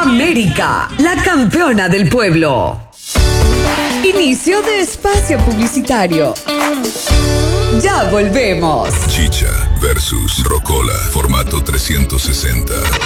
América, la campeona del pueblo. Inicio de espacio publicitario. Ya volvemos. Chicha versus Rocola, formato 360.